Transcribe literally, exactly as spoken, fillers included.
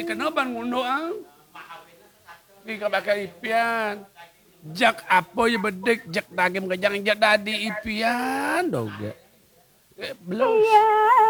Di kenoban ngundo ang. Di ka bakal ipian. Jak apa ya bedek, jak daging kejang jak dadi ipian doge. Belum.